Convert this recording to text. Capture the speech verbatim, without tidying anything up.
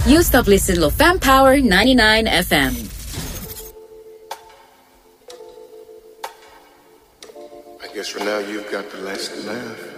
You stop listening to Fam Power ninety-nine F M. I guess for now you've got the last laugh.